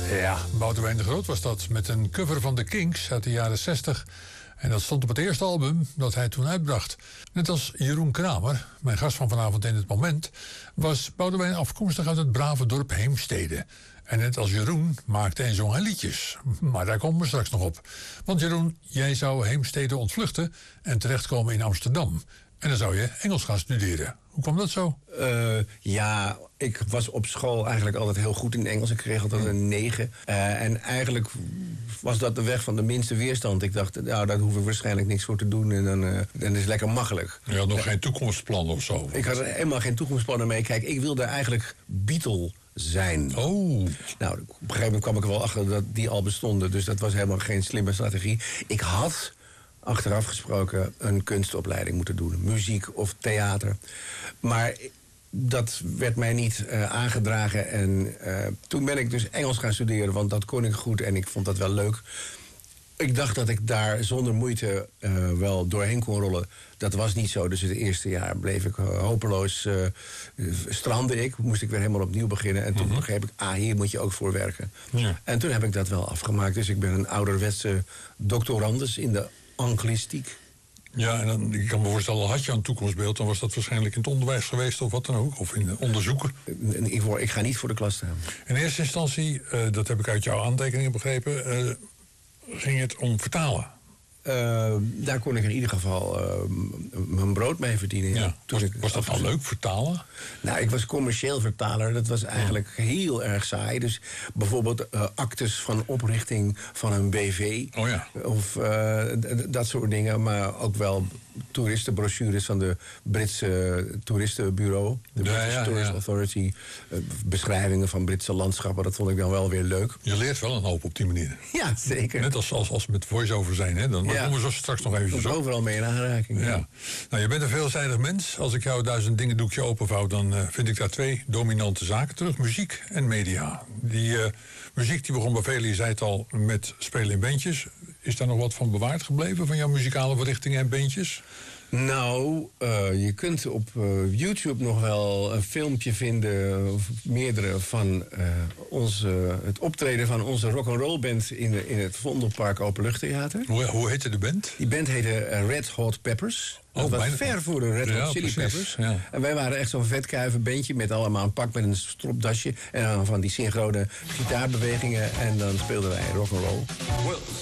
Ja, Boudewijn de Groot was dat, met een cover van de Kinks uit de jaren 60. En dat stond op het eerste album dat hij toen uitbracht. Net als Jeroen Kramer, mijn gast van vanavond in het moment, was Boudewijn afkomstig uit het brave dorp Heemstede. En net als Jeroen maakte en zong hij liedjes. Maar daar komen we straks nog op. Want Jeroen, jij zou Heemstede ontvluchten en terechtkomen in Amsterdam. En dan zou je Engels gaan studeren. Hoe kwam dat zo? Ja, ik was op school eigenlijk altijd heel goed in Engels. Ik kreeg altijd een 9. En eigenlijk was dat de weg van de minste weerstand. Ik dacht, nou, daar hoef ik waarschijnlijk niks voor te doen. En dan is het lekker makkelijk. Je had nog geen toekomstplan of zo? Ik had er helemaal geen toekomstplannen mee. Kijk, ik wilde eigenlijk Beatle zijn. Oh. Nou, op een gegeven moment kwam ik er wel achter dat die al bestonden. Dus dat was helemaal geen slimme strategie. Ik had achteraf gesproken een kunstopleiding moeten doen. Muziek of theater. Maar dat werd mij niet aangedragen. En toen ben ik dus Engels gaan studeren. Want dat kon ik goed en ik vond dat wel leuk. Ik dacht dat ik daar zonder moeite wel doorheen kon rollen. Dat was niet zo. Dus het eerste jaar bleef ik hopeloos. Strandde ik. Moest ik weer helemaal opnieuw beginnen. En toen begreep ik, hier moet je ook voor werken. Ja. En toen heb ik dat wel afgemaakt. Dus ik ben een ouderwetse doctorandus in de anglistiek. Ja, en dan, ik kan me voorstellen, had je een toekomstbeeld, dan was dat waarschijnlijk in het onderwijs geweest of wat dan ook, of in onderzoeken. Ik ga niet voor de klas staan. In eerste instantie, dat heb ik uit jouw aantekeningen begrepen, ging het om vertalen. Daar kon ik in ieder geval mijn brood mee verdienen. Ja. Was dat al leuk, vertalen? Nou, ik was commercieel vertaler. Dat was eigenlijk heel erg saai. Dus bijvoorbeeld actes van oprichting van een BV. Oh ja. Of dat soort dingen. Maar ook wel toeristenbrochures van de Britse toeristenbureau. De British Tourist Authority. Beschrijvingen van Britse landschappen. Dat vond ik dan wel weer leuk. Je leert wel een hoop op die manier. Ja, zeker. Net als met voice-over zijn, hè? Dan komen we zo straks nog eventjes op. Overal mee in aanraking. Ja. Nou, je bent een veelzijdig mens. Als ik jou 1000 dingen doekje openvouw, dan vind ik daar 2 dominante zaken terug. Muziek en media. Die muziek die begon bij velen, je zei het al, met spelen in bandjes. Is daar nog wat van bewaard gebleven, van jouw muzikale verrichtingen en bandjes? Nou, je kunt op YouTube nog wel een filmpje vinden, of meerdere, van het optreden van onze rock'n'roll band in het Vondelpark Openluchttheater. Hoe heette de band? Die band heette Red Hot Peppers. Dat was ver voor de Red Hot Chili Peppers. Ja. En wij waren echt zo'n vetkuiven bandje met allemaal een pak met een stropdasje. En dan van die synchrone gitaarbewegingen. En dan speelden wij rock'n'roll.